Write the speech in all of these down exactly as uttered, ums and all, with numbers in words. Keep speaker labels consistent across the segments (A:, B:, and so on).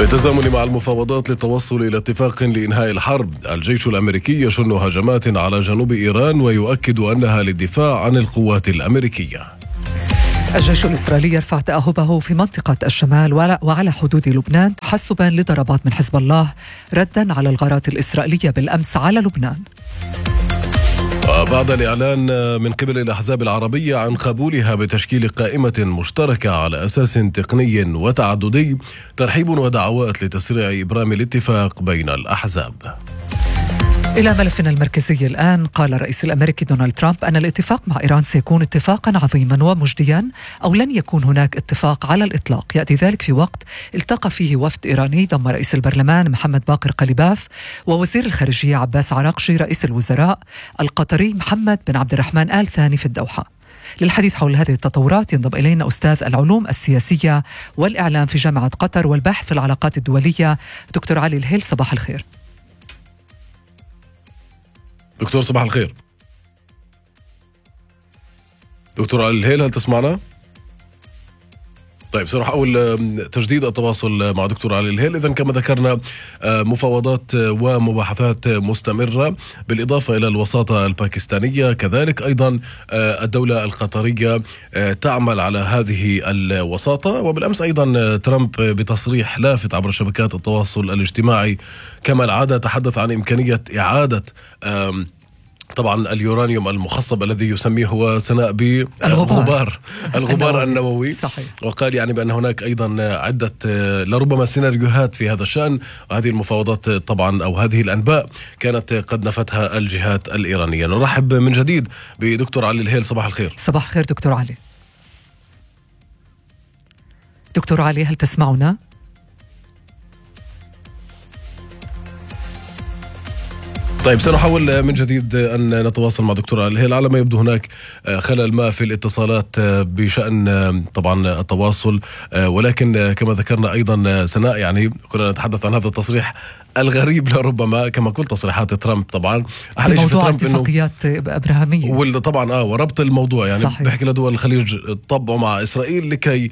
A: بالتزامن مع المفاوضات للتوصل إلى اتفاق لإنهاء الحرب، الجيش الأمريكي يشن هجمات على جنوب إيران ويؤكد أنها للدفاع عن القوات الأمريكية.
B: الجيش الإسرائيلي يرفع تأهبه في منطقة الشمال وعلى حدود لبنان تحسبا لضربات من حزب الله ردا على الغارات الإسرائيلية بالأمس على لبنان.
A: وبعد الإعلان من قبل الأحزاب العربية عن قبولها بتشكيل قائمة مشتركة على أساس تقني وتعددي، ترحيب ودعوات لتسريع إبرام الاتفاق بين الأحزاب.
B: إلى ملفنا المركزي الآن، قال الرئيس الأمريكي دونالد ترامب أن الاتفاق مع إيران سيكون اتفاقا عظيما ومجديا، أو لن يكون هناك اتفاق على الإطلاق. يأتي ذلك في وقت التقى فيه وفد إيراني ضم رئيس البرلمان محمد باقر قليباف ووزير الخارجية عباس عراقجي رئيس الوزراء القطري محمد بن عبد الرحمن آل ثاني في الدوحة. للحديث حول هذه التطورات ينضم إلينا أستاذ العلوم السياسية والإعلام في جامعة قطر والباحث في العلاقات الدولية دكتور علي الهيل. صباح الخير
A: دكتور. صباح الخير دكتور علي الهيل، هل تسمعنا؟ طيب، سنروح أول تجديد التواصل مع دكتور علي الهيل. إذن كما ذكرنا، مفاوضات ومباحثات مستمرة بالإضافة إلى الوساطة الباكستانية، كذلك أيضا الدولة القطرية تعمل على هذه الوساطة. وبالأمس أيضا ترامب بتصريح لافت عبر شبكات التواصل الاجتماعي كما العادة تحدث عن إمكانية إعادة طبعا اليورانيوم المخصب الذي يسميه هو سناء بالغبار الغبار النووي.
B: صحيح.
A: وقال يعني بأن هناك أيضا عدة لربما سيناريوهات في هذا الشأن، وهذه المفاوضات طبعا أو هذه الأنباء كانت قد نفتها الجهات الإيرانية. نرحب من جديد بدكتور علي الهيل. صباح الخير.
B: صباح الخير دكتور علي. دكتور علي، هل تسمعنا؟
A: طيب، سنحاول من جديد أن نتواصل مع دكتور علي الهيل. على ما يبدو هناك خلل ما في الاتصالات بشأن طبعا التواصل، ولكن كما ذكرنا أيضا سناء يعني كنا نتحدث عن هذا التصريح الغريب لربما كما قلت تصريحات ترامب طبعا
B: على موضوع اتفاقيات إبراهيمية
A: وطبعا اه وربط الموضوع يعني
B: صحيح.
A: بحكي لدول الخليج طبعوا مع إسرائيل لكي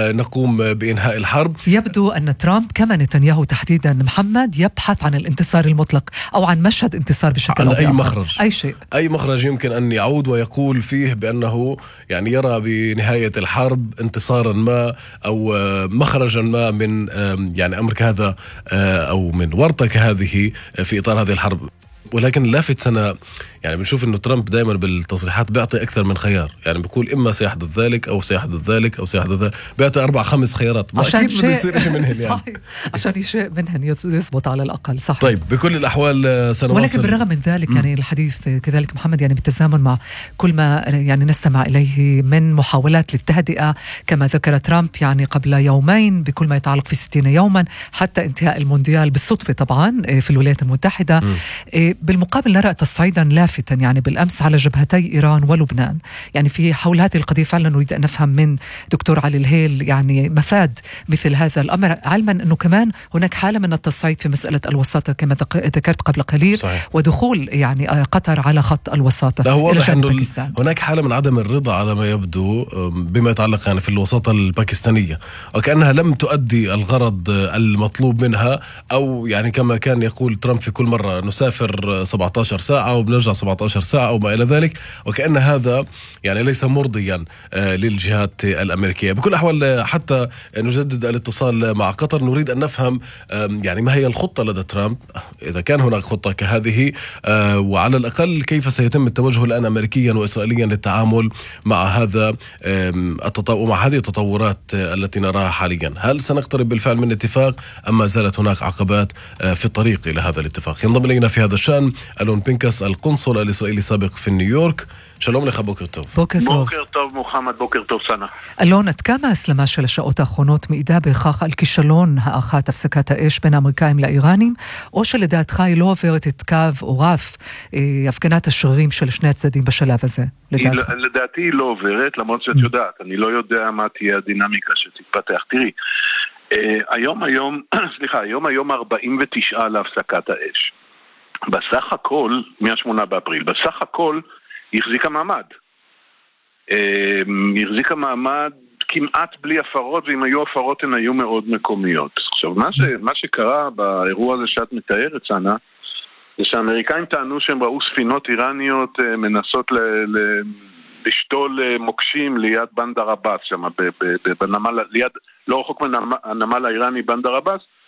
A: نقوم بإنهاء الحرب.
B: يبدو أن ترامب كما نتنياهو تحديدا محمد يبحث عن الانتصار المطلق أو عن مشهد انتصار بشكل
A: أو أي مخرج
B: أي شيء
A: أي مخرج يمكن أن يعود ويقول فيه بأنه يعني يرى بنهاية الحرب انتصارا ما أو مخرجا ما من يعني أمر هذا أو من ورطة هذه في إطار هذه الحرب. ولكن لافت سنة يعني بنشوف إنه ترامب دائما بالتصريحات بيعطي أكثر من خيار، يعني بيقول إما سيحدث ذلك أو سيحدث ذلك أو سيحدث ذلك، بيعطي أربع خمس خيارات.
B: عشان
A: أكيد بده يصير شيء منهن يعني.
B: صحيح. عشان شيء منهن يثبت على الأقل. صحيح.
A: طيب، بكل الأحوال سنواصل.
B: ولكن بالرغم من ذلك م. يعني الحديث كذلك محمد يعني بالتزامن مع كل ما يعني نستمع إليه من محاولات للتهدئة كما ذكر ترامب يعني قبل يومين بكل ما يتعلق في ستين يوما حتى انتهاء المونديال بالصدفة طبعا في الولايات المتحدة. م. بالمقابل نرى تصعيدا لافتا يعني بالأمس على جبهتي إيران ولبنان. يعني في حول هذه القضية فعلا نريد أن نفهم من دكتور علي الهيل يعني مفاد مثل هذا الأمر، علما أنه كمان هناك حالة من التصعيد في مسألة الوساطة كما ذكرت قبل قليل.
A: صحيح.
B: ودخول يعني قطر على خط الوساطة.
A: لا، هو واضح أنه هناك حالة من عدم الرضا على ما يبدو بما يتعلق يعني في الوساطة الباكستانية، وكأنها لم تؤدي الغرض المطلوب منها، أو يعني كما كان يقول ترامب في كل مرة نسافر سبعة عشر ساعة وبنرجع سبعة عشر ساعة وما إلى ذلك، وكأن هذا يعني ليس مرضيا للجهات الأمريكية. بكل الأحوال حتى نجدد الاتصال مع قطر نريد أن نفهم يعني ما هي الخطة لدى ترامب إذا كان هناك خطة كهذه، وعلى الأقل كيف سيتم التوجه الآن أمريكيا وإسرائيليا للتعامل مع هذا التطور مع هذه التطورات التي نراها حاليا. هل سنقترب بالفعل من اتفاق أم ما زالت هناك عقبات في الطريق إلى هذا الاتفاق؟ ينضم إلينا في هذا الشأن ألون بينكس القنصل الإسرائيلي السابق في نيويورك. שלום לך, בוקר טוב.
B: בוקר טוב.
C: בוקר טוב מוחמד, בוקר טוב סנה.
B: אלון, עד כמה ההסלמה של השעות האחרונות מעידה בהכרח על כישלון הארכת הפסקת האש בין האמריקאים לאיראנים, או שלדעתך היא לא עוברת את קו או רף הפגנת השרירים של שני הצדדים בשלב הזה?
C: לדעתך? לדעתי היא לא עוברת, למרות שאת יודעת, אני לא יודע מה תהיה הדינמיקה שתתפתח. תראי, היום היום, סליחה, היום היום ארבעים ותשע להפסקת האש. בסך הכל, מה-שמונה באפריל, בסך הכל היא החזיקה מעמד. היא החזיקה מעמד כמעט בלי הפרות, ואם היו הפרות הן היו מאוד מקומיות. עכשיו, מה, ש, מה שקרה באירוע הזה שאת מתארת, שנה, זה שהאמריקאים טענו שהם ראו ספינות איראניות מנסות ל, ל, לשתול מוקשים ליד בנדר עבאס, שם, בנמל, ליד, לא רחוק מהנמל האיראני בנדר עבאס,